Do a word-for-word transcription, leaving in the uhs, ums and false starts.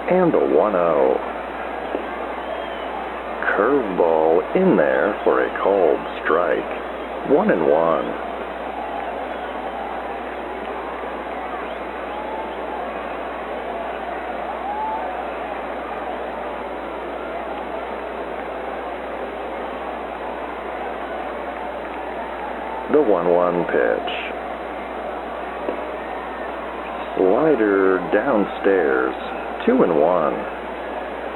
And the one oh. Curveball in there for a called strike. One and one. The one one pitch. Slider downstairs. Two and one.